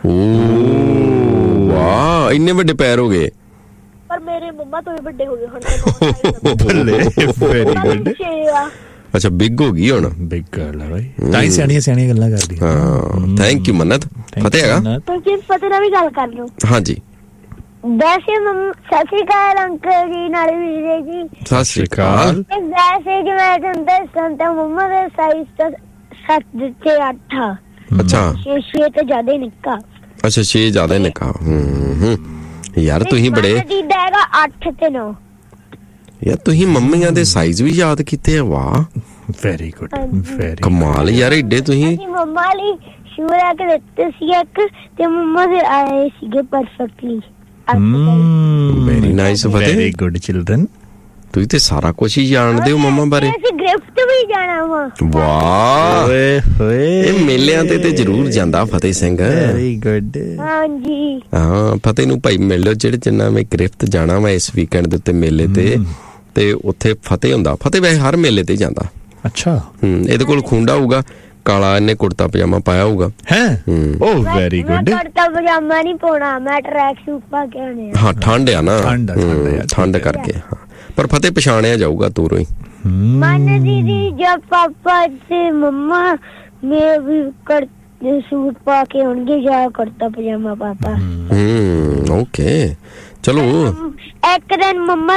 ਵਾਹ ਇੰਨੇ ਵੱਡੇ ਪੈਰ ਹੋ ਗਏ। ਪਰ ਮੇਰੇ ਮੰਮਾ ਤੋਂ ਵੀ ਵੱਡੇ ਹੋ ਗਏ ਹੁਣ। ਬੱਲੇ ਵੈਰੀ ਗੁੱਡ। ਅੱਛਾ ਬਿਗ ਹੋ ਗਈ ਹੁਣ। ਬਿਗ ਗਰਲ ਹੈ ਬਾਈ, ਤਾਂ ਹੀ ਸਿਆਣੀਆਂ ਗੱਲਾਂ ਕਰਦੀ। ਹਾਂ ਥੈਂਕ ਯੂ ਮੰਨਤ। ਫਤਿਹ ਹੈਗਾ ਤੁਸੀਂ ਫਤਿਹ ਨਾਲ ਵੀ ਗੱਲ ਕਰ ਲਓ। ਹਾਂਜੀ ਵੈਸੇ ਸਤਿ ਸ਼੍ਰੀ ਅਕਾਲ ਅੰਕਲ ਜੀ ਨਾਲ ਵੀਰੇ ਜੀ। ਸਤਿ ਸ਼੍ਰੀ ਅਕਾਲ। ਵੈਸੇ ਕਿ ਮੈਂ ਤੁਹਾਨੂੰ ਦੱਸਾਂ ਤਾਂ ਮੰਮਾ ਦੇ ਸਾਈਜ਼ ਤਾਂ 7 ਤੇ 8 ਆ। ਅੱਛਾ 6 ਤੋਂ ਜ਼ਿਆਦਾ ਨਿੱਕਾ। ਅੱਛਾ 6 ਜ਼ਿਆਦਾ ਨਿੱਕਾ। ਯਾਰ ਤੁਸੀਂ ਬੜੇ ਦੀਦਾ ਹੈਗਾ 8 ਤੇ 9। ਯਾਰ ਤੁਸੀਂ ਮੰਮੀਆਂ ਦੇ ਸਾਈਜ਼ ਵੀ ਯਾਦ ਕੀਤੇ ਆ। ਵਾਹ ਵੈਰੀ ਗੁੱਡ, ਵੈਰੀ ਕਮਾਲ ਯਾਰ ਏਡੇ ਤੁਸੀਂ। ਮੰਮਾ ਲਈ ਸ਼ੂ ਲੈ ਕੇ ਦਿੱਤੇ ਸੀ ਇੱਕ ਤੇ ਮੰਮਾ ਦੇ ਆਏ ਸੀਗੇ ਪਰਫੈਕਟਲੀ। ਵੈਰੀ ਨਾਈਸ ਫਤਿਹ। Very good children. ਤੁਸੀਂ ਤੇ ਸਾਰਾ ਕੁਝ ਹੀ ਜਾਣਦੇ ਹੋ ਮੰਮਾ ਬਾਰੇ। ਅਸੀਂ ਗਿਫਟ ਵੀ ਜਾਣਾ ਵਾ। ਵਾਹ ਇਹ ਮੇਲਿਆਂ ਤੇ ਜ਼ਰੂਰ ਜਾਂਦਾ ਫਤਿਹ ਸਿੰਘ। Very good. ਹਾਂਜੀ ਹਾਂ ਫਤਿਹ ਨੂੰ ਭਾਈ ਮਿਲ ਲਿਓ ਜਿਹੜੇ ਜਿੰਨਾ ਮੈਂ ਗਿਫਟ ਜਾਣਾ ਵਾ ਇਸ ਵੀਕਐਂਡ ਦੇ ਉੱਤੇ ਮੇਲੇ ਤੇ ਉੱਥੇ ਫਤਿਹ ਹੁੰਦਾ। ਫਤਿਹ ਵੈਸੇ ਹਰ ਮੇਲੇ ਤੇ ਜਾਂਦਾ। ਅੱਛਾ ਇਹਦੇ ਕੋਲ ਖੁੰਡਾ ਹੋਊਗਾ ਕਾਲਾ, ਇਹਨੇ ਕੁੜਤਾ ਪਜਾਮਾ ਪਾਇਆ ਹੋਊਗਾ। ਹੈ ਓ ਵੈਰੀ ਗੁੱਡ। ਮੈਂ ਕੁੜਤਾ ਪਜਾਮਾ ਨਹੀਂ ਪਾਉਣਾ, ਮੈਂ ਟਰੈਕ ਸੂਟ ਪਾ ਕੇ ਆਣੇ ਆ। ਹਾਂ ਠੰਡ ਆ ਨਾ, ਠੰਡ ਕਰਕੇ। ਹਾਂ ਪਰ ਫਤਿਹ ਪਛਾਣਿਆ ਜਾਊਗਾ ਦੂਰੋਂ ਹੀ। ਮਨ ਦੀਦੀ ਜਦ ਪਾਪਾ ਤੇ ਮੰਮਾ ਮੈਂ ਵੀ ਸੂਟ ਪਾ ਕੇ ਆਉਣਗੇ ਜਾਂ ਕੁੜਤਾ ਪਜਾਮਾ ਪਾਪਾ। ਓਕੇ ਚਲੋ। ਇੱਕ ਦਿਨ ਮੰਮਾ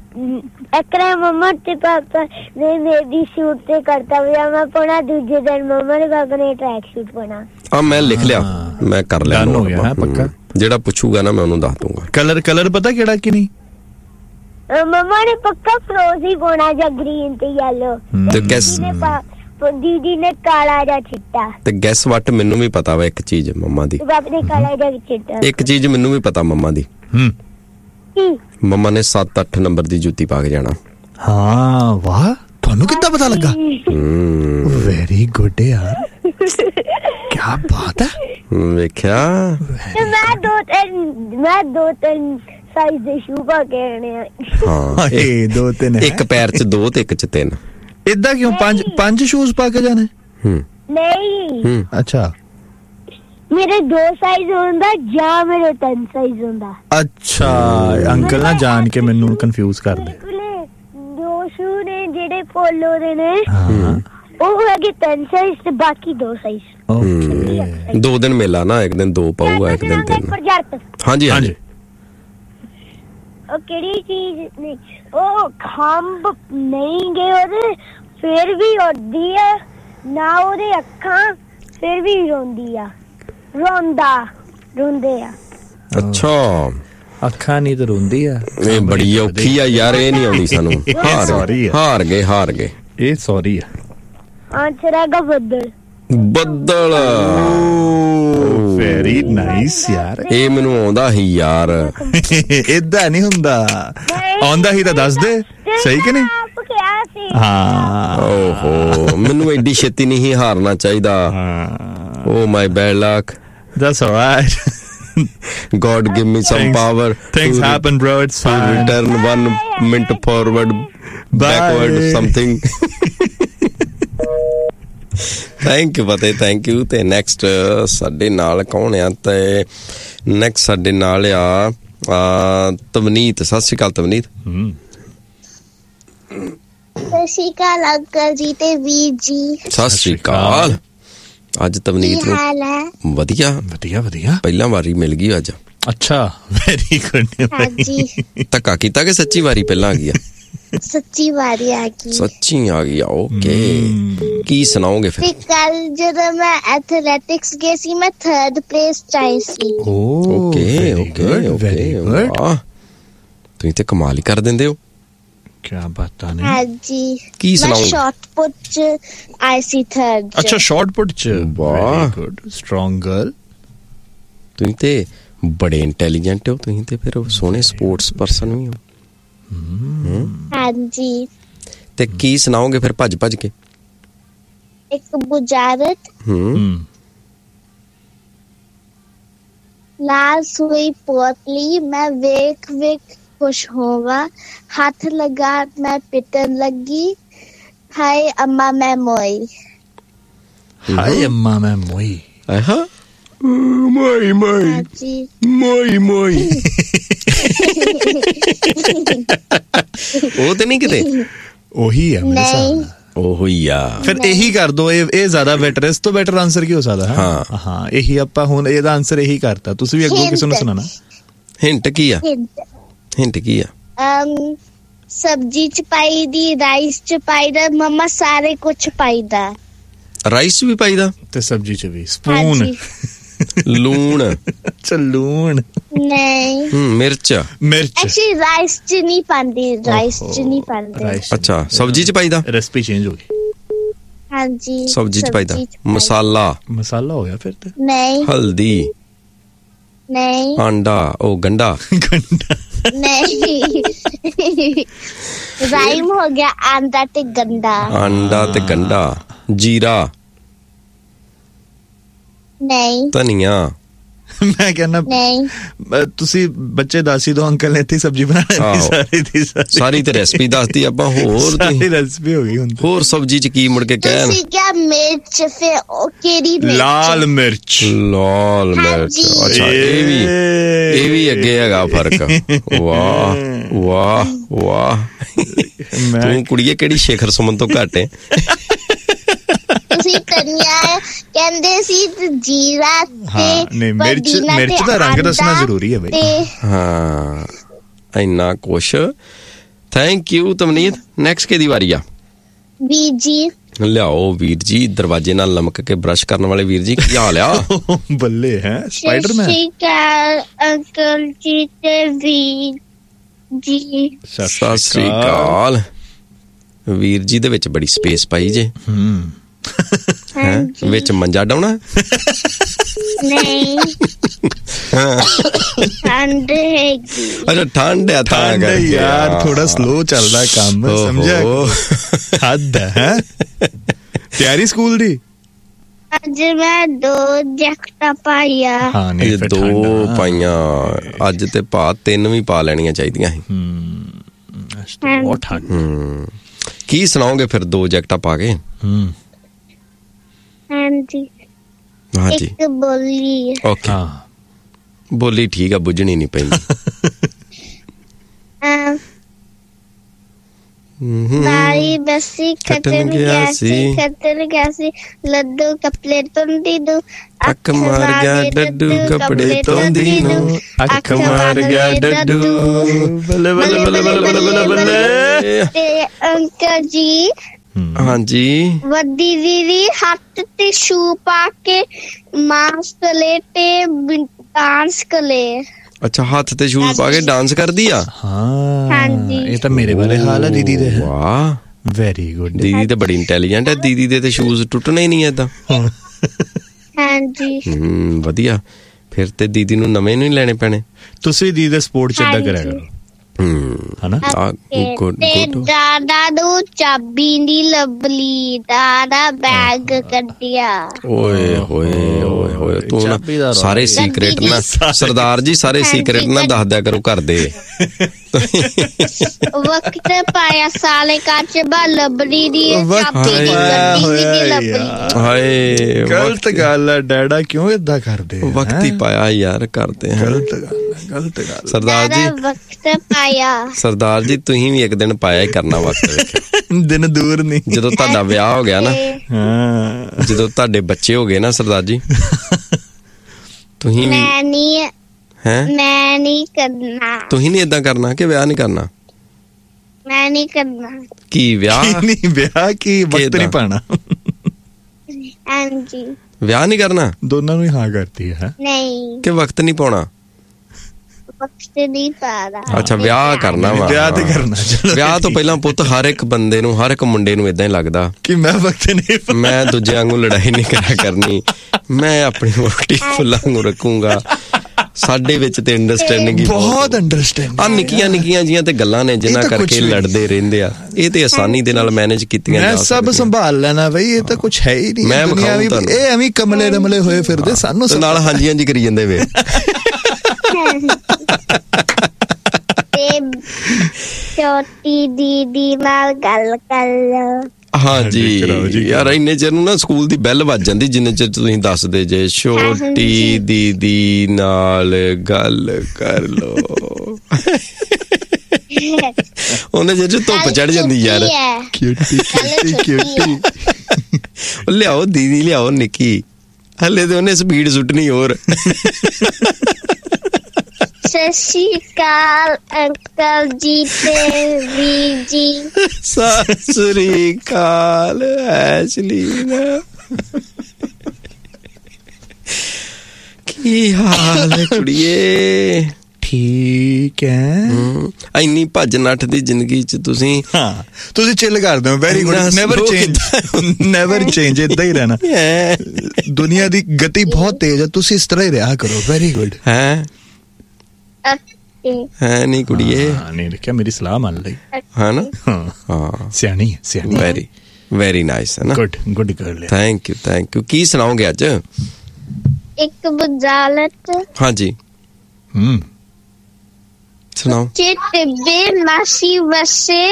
ਤੇ ਪਾਪਾ ਨੇ ਮੇਰੀ ਸੂਟ ਤੇ ਕੁੜਤਾ ਪਜਾਮਾ ਪਾਉਣਾ, ਦੂਜੇ ਦਿਨ ਮੰਮਾ ਨੇ ਪਾਪਾ ਨੇ ਟਰੈਕ ਸੂਟ ਪਾਉਣਾ। ਆ ਮੈਂ ਲਿਖ ਲਿਆ, ਮੈਂ ਕਰ ਲਿਆ ਹੋ ਗਿਆ ਪੱਕਾ। ਜਿਹੜਾ ਪੁੱਛੂਗਾ ਨਾ ਮੈਂ ਉਹਨੂੰ ਦੱਸ ਦੂੰਗਾ। ਕਲਰ ਪਤਾ ਕਿਹੜਾ ਕਿ ਨਹੀਂ? ਮੰਮਾ ਨੇ ਪੱਕਾ ਫਰੋਜ਼ੀ ਪਾਉਣਾ ਜਾਂ ਗ੍ਰੀਨ ਤੇ ਯੈਲੋ। ਤੇ ਗੈਸ ਦੀਦੀ ਨੇ ਕਾਲਾ ਜਾਂ ਚਿੱਟਾ। ਤੇ ਗੈਸ ਵਟ ਮੈਨੂੰ ਵੀ ਪਤਾ ਵਾ ਇੱਕ ਚੀਜ਼ ਮੰਮਾ ਦੀ। ਪਾਪਾ ਨੇ ਕਾਲਾ ਜਾਂ ਚਿੱਟਾ। ਇੱਕ ਚੀਜ਼ ਮੈਨੂੰ ਵੀ ਪਤਾ ਮੰਮਾ ਦੀ। ਮੰਮਾ ਨੇ 7-8 ਨੰਬਰ ਦੀ ਜੁੱਤੀ ਪਾ ਕੇ ਜਾਣਾ। ਹਾਂ ਵਾਹ, ਤੁਹਾਨੂੰ ਕਿੱਦਾਂ ਪਤਾ ਲੱਗਾ? ਵੈਰੀ ਗੁੱਡ ਯਾਰ, ਕੀ ਬਾਤ ਹੈ। ਵੇਖਿਆ ਮੈਂ ਦੋ ਤਿੰਨ ਸਾਈਜ਼ ਦੇ ਸ਼ੂ ਪਾ ਕੇ ਆਣੇ ਆ। ਹਾਂ 2-3 ਇੱਕ ਪੈਰ 'ਚ 2 ਤੇ ਇੱਕ 'ਚ 3। ਏਦਾਂ ਕਿਉਂ? 5 ਸ਼ੂਜ਼ ਪਾ ਕੇ ਜਾਣੇ? ਨਹੀਂ ਅੱਛਾ ਮੇਰੇ 2 ਸਾਈਜ਼ ਹੁੰਦਾ ਜਾਂ ਮੇਰੇ 3 ਸਾਈਜ਼ ਹੁੰਦਾ। ਅੱਛਾ ਅੰਕਲ ਨਾ ਜਾਣ ਕੇ ਮੈਨੂੰ ਕਨਫਿਊਜ਼ ਕਰਦੇ। 2 ਸ਼ੂ ਨੇ ਜਿਹੜੇ ਪੋਲੋ ਦੇ ਨੇ ਉਹ ਹੈਗੇ 3 ਸਾਈਜ਼ ਤੇ ਬਾਕੀ 2 ਸਾਈਜ਼। ਓਕੇ 2 ਦਿਨ ਮੇਲਾ ਨਾ, ਇੱਕ ਦਿਨ 2 ਪਾਊਗਾ, ਇੱਕ ਦਿਨ 3। ਹਾਂਜੀ ਹਾਂਜੀ। ਉਹ ਕਿਹੜੀ ਚੀਜ਼ ਨਹੀਂ, ਉਹ ਖੰਭ ਨਹੀਂ ਗਏ ਉਹਦੇ, ਫਿਰ ਵੀ ਉੱਡਦੀ ਆ ਨਾ, ਉਹਦੇ ਅੱਖਾਂ ਫਿਰ ਵੀ ਰੋਂਦੀ ਆ, ਰੋਂਦੇ ਆ। ਅੱਛਾ, ਅੱਖਾਂ ਨਹੀਂ ਤੇ ਰੋਂਦੀ ਆ। ਇਹ ਬੜੀ ਔਖੀ ਆ ਯਾਰ, ਇਹ ਨਹੀਂ ਆਉਂਦੀ ਸਾਨੂੰ। ਹਾਰ ਗਏ। ਇਹ ਸੌਰੀ ਆ। ਆਨਸਰ ਹੈਗਾ ਬੱਦਲ। ਵੈਰੀ ਨਾਈਸ ਯਾਰ। ਇਹ ਮੈਨੂੰ ਆਉਂਦਾ ਹੀ ਯਾਰ। ਏਦਾਂ ਨਹੀਂ ਹੁੰਦਾ, ਆਉਂਦਾ ਹੀ ਤਾਂ ਦੱਸ ਦੇ, ਸਹੀ ਕਿ ਨਹੀਂ? ਹਾਂ, ਓਹੋ, ਮੈਨੂੰ ਐਡੀ ਛੇਤੀ ਨਹੀਂ ਹਾਰਨਾ ਚਾਹੀਦਾ। ਓ ਮਾਈ bad luck. That's alright. God give me some power. Things happen, bro. It's fine. Turn 1 minute forward, backward, something. Thank you Fateh, thank you. ਤੇ ਨੈਕਸਟ ਸਾਡੇ ਨਾਲ ਕੌਣ ਆ? ਤੇ ਨੈਕਸਟ ਸਾਡੇ ਨਾਲ ਆ ਤਵਨੀਤ। ਸਤਿ ਸ਼੍ਰੀ ਅਕਾਲ ਤਵਨੀਤ। ਸਤਿ ਸ਼੍ਰੀ ਅਕਾਲ ਅੰਕਲ ਜੀ ਤੇ ਵੀਰ ਜੀ। ਸਤਿ ਸ਼੍ਰੀ ਅਕਾਲ। ਅੱਜ ਤਵਨੀਤ ਨੂੰ ਵਧੀਆ ਪਹਿਲਾਂ ਵਾਰੀ ਮਿਲ ਗਈ ਅੱਜ। ਅੱਛਾ, ਵੈਰੀ ਗੁੱਡ। ਹਾਂਜੀ, ਧੱਕਾ ਕੀਤਾ ਕਿ ਸੱਚੀ ਵਾਰੀ ਪਹਿਲਾਂ ਆ ਗਈ ਆ? ਸੱਚੀ ਵਾਰੀ ਆ ਗਈ। ਸੱਚੀ ਆ ਗਈ ਆ, ਓਕੇ। ਕੀ ਸੁਣਾਓਗੇ ਫਿਰ? ਕੱਲ ਜਦੋਂ ਮੈਂ ਐਥਲੈਟਿਕਸ ਗਈ ਸੀ, ਮੈਂ 3rd ਪਲੇਸ ਚ ਆਈ ਸੀ। ਓਕੇ। ਵਾਹ, ਤੁਸੀਂ ਤੇ ਕਮਾਲ ਹੀ ਕਰ ਦਿੰਦੇ ਹੋ। ਕੀ ਬਾਤਾਂ ਨੇ। ਹਾਂਜੀ, ਕੀ ਸੁਣਾਓ? ਮੈਂ ਸ਼ਾਟ ਪੁੱਟ ਚ ਆਈ ਸੀ 3rd। ਅੱਛਾ, ਸ਼ਾਟ ਪੁੱਟ ਚ। ਵਾਹ, ਗੁੱਡ, ਸਟਰੋਂਗ ਗਰਲ। ਤੁਸੀਂ ਤੇ ਬੜੇ ਇੰਟੈਲੀਜੈਂਟ ਹੋ। ਤੁਸੀਂ ਤੇ ਫਿਰ ਸੋਹਣੇ ਸਪੋਰਟਸ ਪਰਸਨ ਵੀ ਹੋ। ਹਾਂਜੀ, ਤੇ ਕੀ ਸੁਣਾਓਗੇ ਫਿਰ ਭੱਜ ਕੇ? ਇੱਕ ਬੁਝਾਰਤ। ਲਾਲ ਸੂਈ ਪੋਤਲੀ, ਮੈਂ ਵੇਖ खुश होगा, हाथ लगा मैं पिटन लगी, हाय अम्मा मैं मोई। हाय अम्मा मैं मोई। आहा, मोई ਉਹ ਤੇ ਨਹੀਂ ਕਿਤੇ ਉਹੀ ਆ ਮੇਰੇ ਸਾਹਮਣੇ। ਉਹੀ ਆ। ਫਿਰ ਇਹੀ ਕਰ ਦੋ। ਇਹ ਜ਼ਿਆਦਾ ਬੈਟਰ, ਇਸ ਤੋਂ ਬੈਟਰ ਆਨਸਰ ਕੀ ਹੋ ਸਕਦਾ ਹੈ? ਹਾਂ, ਇਹੀ ਆਪਾਂ ਹੁਣ ਇਹਦਾ ਆਨਸਰ ਇਹੀ ਕਰਤਾ। ਤੁਸੀਂ ਵੀ ਅੱਗੋਂ ਕਿਸੇ ਨੂੰ ਸੁਣਾਣਾ। ਹਿੰਟ ਕੀ ਆ? ਹਿੰਟ ਕੀ ਆ? ਸਬਜ਼ੀ ਚ ਪਾਈਦੀ, ਰਾਈਸ ਚ ਪਾਈਦਾ, ਮਮਾ ਸਾਰੇ ਕੁਛ ਪਾਈਦਾ। ਰਾਈਸ ਵੀ ਪਾਈਦਾ ਤੇ ਸਬਜ਼ੀ ਚ ਵੀ। ਸਪੂਨ, ਲੂਣ। ਅੱਛਾ, ਲੂਣ ਨਹੀਂ। ਮਿਰਚ। ਐਕਚੁਅਲੀ ਰਾਈਸ ਚ ਨਹੀਂ ਪਾਉਂਦੇ। ਅੱਛਾ, ਸਬਜ਼ੀ ਚ ਪਾਈਦਾ। ਰੈਸਪੀ ਚੇਂਜ ਹੋ ਗਈ। ਹਾਂਜੀ, ਸਬਜ਼ੀ ਚ ਪਾਈਦਾ। ਮਸਾਲਾ ਹੋ ਗਿਆ ਫਿਰ ਤੇ। ਨਹੀਂ। ਹਲਦੀ। ਨਹੀਂ। ਆਂਡਾ, ਉਹ ਗੰਡਾ। ਨਹੀਂ, ਰਾਈਮ ਹੋ ਗਿਆ ਆਂਡਾ ਤੇ ਗੰਡਾ। ਜੀਰਾ। ਨਹੀਂ। ਧਨੀਆ। ਮੈਂ ਕਹਿੰਦਾ ਨਹੀਂ, ਤੁਸੀਂ ਬੱਚੇ ਦੱਸ ਹੀ ਦੋ, ਅੰਕਲ ਨੇ ਇੱਥੇ ਸਬਜ਼ੀ ਬਣਾਉਣੀ ਸਾਰੀ ਤੇ ਰੈਸਪੀ ਦੱਸਦੀ ਆਪਾਂ। ਹੋਰ ਰੈਸਪੀ ਹੋ ਗਈ ਹੁਣ। ਹੋਰ ਸਬਜ਼ੀ ਚ ਕੀ ਮੁੜ ਕੇ ਕਹਿਣ? ਤੁਸੀਂ ਕਿਹਾ ਮਿਰਚ, ਫਿਰ ਉਹ ਕਿਹੜੀ ਮਿਰਚ? ਲਾਲ ਮਿਰਚ। ਅੱਛਾ, ਇਹ ਵੀ ਅੱਗੇ ਹੈਗਾ ਫਰਕ। ਵਾਹ ਤੂੰ ਕੁੜੀਏ ਕਿਹੜੀ ਸ਼ੇਖਰ ਸੁਮਨ ਤੋਂ ਘੱਟ ਹੈ। ਤੁਸੀਂ ਧਨੀਆ ਕਹਿੰਦੇ ਸੀ, ਜੀਰਾ ਤੇ ਮਿਰਚ ਦਾ ਰੰਗ ਦੱਸਣਾ ਜ਼ਰੂਰੀ ਹੈ ਬਈ। ਹਾਂ, ਇੰਨਾ ਕੁਛ। Thank you ਤਮਨੀਤ। ਨੈਕਸਟ ਕਿਹਦੀ ਵਾਰੀ ਆ? ਵੀਰ ਜੀ। ਲਿਆਓ ਵੀਰ ਜੀ, ਦਰਵਾਜ਼ੇ ਨਾਲ ਲਮਕ ਕੇ ਬ੍ਰਸ਼ ਕਰਨ ਵਾਲੇ ਵੀਰ ਜੀ, ਕੀ ਹਾਲ ਆ? ਬੱਲੇ ਹੈ ਸਪਾਈਡਰਮੈਨ। ਸਤਿ ਸ਼੍ਰੀ ਅਕਾਲ ਅੰਕਲ ਜੀ ਤੇ ਵੀਰ ਜੀ। ਸਤਿ ਸ਼੍ਰੀ ਅਕਾਲ। ਵੀਰ ਜੀ ਦੇ ਵਿੱਚ ਬੜੀ ਸਪੇਸ ਪਾਈ ਜੇ। ਵਿੱਚ ਮੰਜਾ ਡਾਉਣਾ? ਨਹੀਂ, ਠੰਡ ਹੈਗੀ। ਅੱਛਾ, ਠੰਡ ਆ ਤਾਂ ਯਾਰ, ਥੋੜਾ ਸਲੋ ਚੱਲਦਾ ਕੰਮ, ਸਮਝਿਆ? ਹੱਦ ਹੈ। ਤਿਆਰੀ ਸਕੂਲ ਦੀ? ਅੱਜ ਮੈਂ 2 ਜੈਕਟਾਂ ਪਾਈਆਂ। ਹਾਂ, ਨਹੀਂ 2 ਪਾਈਆਂ ਅੱਜ ਤੇ ਪਾ 3 ਵੀ ਪਾ ਲੈਣੀਆਂ ਚਾਹੀਦੀਆਂ ਸੀ। ਬਹੁਤ ਠੰਡ। ਕੀ ਸੁਣਾਓਗੇ ਫਿਰ 2 ਜੈਕਟਾਂ ਪਾ ਕੇ? ਹਾਂਜੀ। ਇੱਕ ਬੋਲੀ। ਓਕੇ, ਬੋਲੀ ਠੀਕ ਆ, ਬੁੱਝਣੀ ਨਹੀਂ ਪੈਂਦੀ। ਬਾਰੀ ਬੱਸੀ ਖੱਟਣ ਗਿਆ ਸੀ ਲੱਡੂ ਕੱਪੜੇ ਧੋਂਦੀ ਨੂੰ ਅੱਖ ਮਾਰ ਗਿਆ ਡੱਡੂ ਕੱਪੜੇ ਧੋਂਦੀ ਨੂੰ ਅੱਖ ਮਾਰ ਗਿਆ ਡੱਡੂ ਬੱਲੇ ਬੱਲੇ ਬੱਲੇ ਬੱਲੇ ਬੱਲੇ ਬੱਲੇ। ਤੇ ਅੰਕਲ ਜੀ ਹਾਂਜੀ ਵੱਡੀ ਦੀਦੀ ਹੱਥ ਤੇ ਸ਼ੂ ਪਾ ਕੇ ਮਾਸਕ ਲੈ ਤੇ ਡਾਂਸ ਕਰੇ। ਅੱਛਾ ਹੱਥ ਤੇ ਸ਼ੂਜ਼ ਪਾ ਕੇ ਡਾਂਸ ਕਰਦੀ ਆ। ਹਾਂ ਹਾਂਜੀ ਇਹ ਤਾਂ ਮੇਰੇ ਵਾਲੇ ਹਾਲ ਆ ਦੀਦੀ ਦੇ। ਵਾਹ ਵੈਰੀ ਗੁੱਡ। ਦੀਦੀ ਤਾਂ ਬੜੀ ਇੰਟੈਲੀਜੈਂਟ ਹੈ। ਦੀਦੀ ਦੇ ਤੇ ਸ਼ੂਜ਼ ਟੁੱਟਣੇ ਹੀ ਨਹੀਂ ਏਦਾਂ। ਹਾਂਜੀ ਵਧੀਆ। ਫਿਰ ਤੇ ਦੀਦੀ ਨੂੰ ਨਵੇਂ ਨਹੀਂ ਲੈਣੇ ਪੈਣੇ। ਤੁਸੀਂ ਦੀਦੀ ਦਾ ਸਪੋਰਟ ਚੱਦਾ ਕਰਿਆ ਕਰੋ ਹਨਾ। ਤੇ ਦਾਦਾ ਨੂੰ ਚਾਬੀ ਦੀ ਲੱਭਲੀ ਦਾਦਾ ਬੈਗ ਕੱਢਿਆ। ਓਏ ਹੋਏ ਓਏ ਹੋਏ ਤੂੰ ਨਾ ਸਾਰੇ ਸੀਕ੍ਰੇਟ ਨਾ ਸਰਦਾਰ ਜੀ ਸਾਰੇ ਸੀਕ੍ਰੇਟ ਨਾ ਦੱਸ ਦਿਆ ਕਰੋ ਘਰ ਦੇ। ਵਕਤ ਪਾਇਆ ਸਾਲੇ ਕੱਚ ਬਾ ਲੱਭਲੀ ਦੀ ਚਾਬੀ ਦੀ ਲੱਭਲੀ। ਹਾਏ ਗਲਤ ਗੱਲ ਆ ਡੈਡਾ ਕਿਉਂ ਏਦਾਂ ਕਰਦੇ। ਵਕਤ ਹੀ ਪਾਇਆ ਯਾਰ ਕਰਦੇ। ਗਲਤ ਗੱਲ ਸਰਦਾਰ ਜੀ ਵਕਤ ਪਾਇਆ। ਸਰਦਾਰ ਜੀ ਤੁਸੀਂ ਵੀ ਇੱਕ ਦਿਨ ਪਾਇਆ ਹੀ ਕਰਨਾ ਵਕਤ। ਦਿਨ ਦੂਰ ਨਹੀਂ। ਜਦੋਂ ਤੁਹਾਡਾ ਵਿਆਹ ਹੋ ਗਿਆ ਨਾ ਜਦੋਂ ਤੁਹਾਡੇ ਬੱਚੇ ਹੋ ਗਏ ਨਾ ਸਰਦਾਰ ਜੀ ਤੁਸੀਂ ਵੀ ਮੈਂ ਨਹੀਂ ਕਰਨਾ। ਤੁਸੀਂ ਨਹੀਂ ਏਦਾਂ ਕਰਨਾ ਕਿ ਵਿਆਹ ਨਹੀਂ ਕਰਨਾ। ਮੈਂ ਨਹੀਂ ਕਰਨਾ। ਕੀ ਵਿਆਹ ਨਹੀਂ ਵਿਆਹ ਕੀ ਵਕਤ ਨਹੀਂ ਪਾਣਾ। ਹਾਂਜੀ ਵਿਆਹ ਨਹੀਂ ਕਰਨਾ। ਦੋਨਾਂ ਨੂੰ ਹੀ ਹਾਂ ਕਰਤੀ ਹੈ ਨਹੀਂ ਕਿ ਵਕਤ ਨਹੀਂ ਪਾਉਣਾ। ਵਕਤ ਨਹੀਂ ਪਾਣਾ। ਅੱਛਾ ਵਿਆਹ ਕਰਨਾ ਵਾ। ਵਿਆਹ ਤੇ ਕਰਨਾ। ਵਿਆਹ ਤੋਂ ਪਹਿਲਾਂ ਪੁੱਤ ਹਰ ਇੱਕ ਬੰਦੇ ਨੂੰ ਹਰ ਇੱਕ ਮੁੰਡੇ ਨੂੰ ਏਦਾਂ ਹੀ ਲੱਗਦਾ ਕਿ ਮੈਂ ਵਕਤ ਨਹੀਂ ਮੈਂ ਦੂਜਿਆਂ ਵਾਂਗੂ ਲੜਾਈ ਨਹੀਂ ਕਰਿਆ ਕਰਨੀ। ਮੈਂ ਆਪਣੀ ਵੋਟੀ ਫੁੱਲਾਂ ਵਾਂਗੂ ਰੱਖੂੰਗਾ। ਸਾਡੇ ਵਿੱਚ ਤੇ ਅੰਡਰਸਟੈਂਡਿੰਗ ਬਹੁਤ ਅੰਡਰਸਟੈਂਡਿੰਗ ਆ। ਨਿੱਕੀਆਂ ਨਿੱਕੀਆਂ ਜੀਆਂ ਤੇ ਗੱਲਾਂ ਨੇ ਜਿਨ੍ਹਾਂ ਕਰਕੇ ਲੜਦੇ ਰਹਿੰਦੇ ਆ। ਇਹ ਤੇ ਆਸਾਨੀ ਦੇ ਨਾਲ ਮੈਨੇਜ ਕੀਤੀਆਂ ਜਾ ਸਕਦੀਆਂ। ਮੈਂ ਸਭ ਸੰਭਾਲ ਲੈਣਾ ਬਈ। ਇਹ ਤਾਂ ਕੁਛ ਹੈ ਹੀ ਨਹੀਂ। ਮੈਂ ਵਿਖਾਉਂ ਤੁਹਾਨੂੰ। ਇਹ ਐਵੇਂ ਕਮਲੇ ਰਮਲੇ ਹੋਏ ਫਿਰਦੇ ਸਾਨੂੰ ਨਾਲ ਹਾਂਜੀ ਹਾਂਜੀ ਕਰੀ ਜਾਂਦੇ ਵੇ। ਛੋਟੀ ਦੀਦੀ ਨਾਲ ਗੱਲ ਕਰ ਲਓ। ਹਾਂਜੀ ਯਾਰ ਇੰਨੇ ਚਿਰ ਨੂੰ ਨਾ ਸਕੂਲ ਦੀ ਬੈਲ ਵੱਜ ਜਾਂਦੀ ਜਿੰਨੇ ਚਿਰ ਤੁਸੀਂ ਦੱਸਦੇ ਜੇ ਛੋਟੀ ਦੀਦੀ ਨਾਲ ਗੱਲ ਕਰ ਲੋ। ਉਹਨੇ ਜੇ ਧੁੱਪ ਚੜ ਜਾਂਦੀ ਯਾਰ। ਲਿਆਓ ਦੀਦੀ ਲਿਆਓ ਨਿੱਕੀ। ਹਲੇ ਤੇ ਉਹਨੇ ਸਪੀਡ ਸੁੱਟਣੀ ਹੋਰ। ਸਤਿ ਸ਼੍ਰੀ ਅਕਾਲ ਅੰਕਲ ਜੀ ਤੇ ਵੀਰ ਜੀ। ਸਤਿ ਸ਼੍ਰੀ ਅਕਾਲ ਐਸ਼ਲੀਨਾ। ਕੀ ਹਾਲ ਹੈ ਕੁੜੀਏ। ਠੀਕ ਹੈ। ਇੰਨੀ ਭੱਜ ਨੱਠ ਦੀ ਜ਼ਿੰਦਗੀ ਚ ਤੁਸੀਂ ਤੁਸੀਂ ਚਿੱਲ ਕਰਦੇ ਹੋ। Very good. ਨੈਵਰ ਚੇਂਜ ਏਦਾਂ ਹੀ ਰਹਿਣਾ। ਦੁਨੀਆ ਦੀ ਗਤੀ ਬਹੁਤ ਤੇਜ਼ ਹੈ। ਤੁਸੀਂ ਇਸ ਤਰ੍ਹਾਂ ਹੀ ਰਿਹਾ ਕਰੋ। Very good. ਹੈ ਨਹੀਂ ਕੁੜੀਏ। ਨਹੀਂ ਦੇਖਿਆ ਮੇਰੀ ਸਲਾਹ ਮੰਨ ਲਈ ਹੈ ਨਾ। ਹਾਂ ਸਿਆਣੀ ਸਿਆਣੀ। ਵੈਰੀ ਵੈਰੀ ਨਾਈਸ ਹੈ ਨਾ। Good girl. ਥੈਂਕ ਯੂ ਕੀ ਸੁਣਾਓਗੇ ਅੱਜ। ਇੱਕ ਬੁਝਾਰਤ। ਹਾਂਜੀ ਸੁਣਾਓ। ਟਿੱਬੇ ਮਾਸੀ ਵਸੇ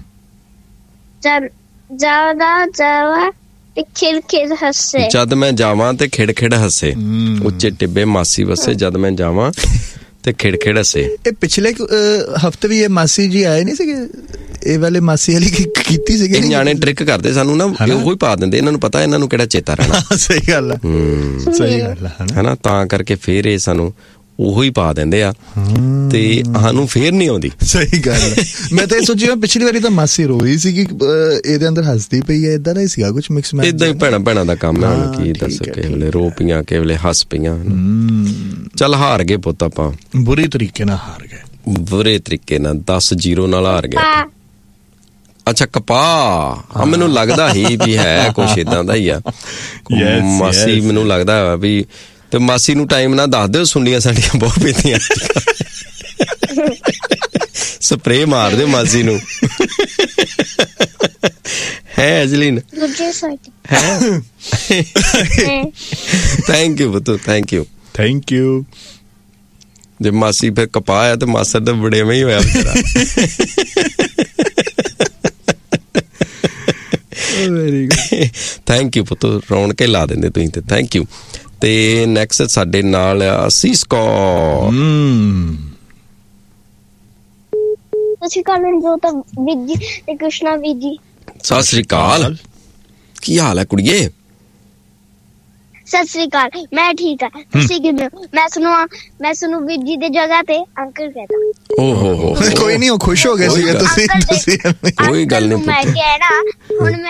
ਜਾਵਾ ਤੇ ਖਿੜ ਹੱਸੇ। ਜਦ ਮੈਂ ਜਾਵਾਂ ਤੇ ਖਿੜ ਹੱਸੇ। ਉੱਚੇ ਟਿੱਬੇ ਮਾਸੀ ਵਸੇ ਜਦ ਮੈਂ ਜਾਵਾਂ ਤੇ ਖਿੜ ਹੱਸੇ। ਇਹ ਪਿਛਲੇ ਹਫਤੇ ਵੀ ਇਹ ਮਾਸੀ ਜੀ ਆਏ ਨਹੀਂ ਸੀਗੇ। ਇਹ ਵਾਲੇ ਮਾਸੀ ਵਾਲੀ ਕੀਤੀ ਸੀਗੀ। ਨਿਆਣੇ ਟ੍ਰਿਕ ਕਰਦੇ ਸਾਨੂੰ ਨਾ ਉਹੋ ਹੀ ਪਾ ਦਿੰਦੇ। ਇਹਨਾਂ ਨੂੰ ਪਤਾ ਇਹਨਾਂ ਨੂੰ ਕਿਹੜਾ ਚੇਤਾ ਰਹਿਣਾ। ਸਹੀ ਗੱਲ ਹੈ। ਸਹੀ ਗੱਲ ਹੈ ਨਾ। ਤਾਂ ਕਰਕੇ ਫੇਰ ਇਹ ਸਾਨੂੰ ਉਹੋ ਹੀ ਪਾ ਦਿੰਦੇ ਆ ਤੇ ਸਾਨੂੰ ਫੇਰ ਨਹੀਂ ਆਉਂਦੀ। ਸਹੀ ਗੱਲ ਹੈ। ਮੈਂ ਤਾਂ ਇਹ ਸੋਚਿਆ ਪਿਛਲੀ ਵਾਰੀ ਤਾਂ ਮਾਸੀ ਰੋਈ ਸੀਗੀ ਇਹਦੇ ਅੰਦਰ ਹੱਸਦੀ ਪਈ ਹੈ। ਏਦਾਂ ਦਾ ਹੀ ਸੀਗਾ ਕੁਛ ਮਿਕਸ ਮੈਚ। ਏਦਾਂ ਹੀ ਭੈਣਾਂ ਦਾ ਕੰਮ ਹੈ। ਹੁਣ ਕੀ ਦੱਸ ਕਿਸੇ ਵੇਲੇ ਰੋ ਪਈਆਂ ਕਿਸੇ ਵੇਲੇ ਹੱਸ ਪਈਆਂ। ਚੱਲ ਹਾਰ ਗਏ ਪੁੱਤ ਆਪਾਂ ਬੁਰੇ ਤਰੀਕੇ ਨਾਲ ਹਾਰ ਗਏ। ਬੁਰੇ ਤਰੀਕੇ ਨਾਲ 10-0 ਨਾਲ ਹਾਰ ਗਏ। ਅੱਛਾ ਕਪਾਹ ਮੈਨੂੰ ਲੱਗਦਾ ਹੀ ਵੀ ਹੈ ਕੁਛ ਏਦਾਂ ਦਾ ਹੀ ਆ। ਮਾਸੀ ਮੈਨੂੰ ਲੱਗਦਾ ਵੀ ਤੇ ਮਾਸੀ ਨੂੰ ਟਾਈਮ ਨਾਲ ਦੱਸ ਦਿਓ। ਸੁੰਡੀਆਂ ਸਾਡੀਆਂ ਬਹੁਤ ਪੈਂਦੀਆਂ। ਸਪਰੇ ਮਾਰ ਦਿਓ ਮਾਸੀ ਨੂੰ। ਹੈ ਐਜਲੀਨ ਹੈ। Thank you ਬਤੂ thank you. ਜੇ ਮਾਸੀ ਫਿਰ ਕਪਾਹ ਆ ਤੇ ਮਾਸਰ ਤਾਂ ਬੜੇਵੇਂ ਹੀ ਹੋਇਆ ਵਿਚਾਰਾ। Very good. ਥੈਂਕ ਯੂ ਪੁੱਤ ਰੌਣ ਕੇ ਲਾ ਦਿੰਦੇ ਤੁਸੀਂ ਤੇ ਥੈਂਕ ਯੂ। ਤੇ ਨੈਕਸਟ ਸਾਡੇ ਨਾਲ ਸੀਸਕੋ। ਸਤਿ ਸ਼੍ਰੀ ਅਕਾਲ ਮਨਜੋਤ ਵੀਰ ਜੀ ਤੇ ਕ੍ਰਿਸ਼ਨਾ ਵੀਰ ਜੀ। ਸਤਿ ਸ੍ਰੀ ਅਕਾਲ, ਕੀ ਹਾਲ ਹੈ ਕੁੜੀਏ? ਸਤਿ ਸ੍ਰੀ ਅਕਾਲ, ਮੈਂ ਠੀਕ ਆ, ਤੁਸੀਂ ਕਿਵੇਂ ਹੋ? ਮੈਂ ਸੁਣੂ ਵੀਰ ਜੀ ਦੀ ਜਗ੍ਹਾ ਤੇ ਅੰਕਲ ਕਹਿੰਦਾ। ਓਹ ਹੋ ਕੋਈ ਨਹੀਂ, ਉਹ ਖੁਸ਼ ਹੋ ਗਏ ਸੀਗੇ ਤੁਸੀਂ ਕੋਈ ਗੱਲ ਨਹੀਂ। ਮੈਂ ਕਿਹਾ ਨਾ ਹੁਣ ਮੈਂ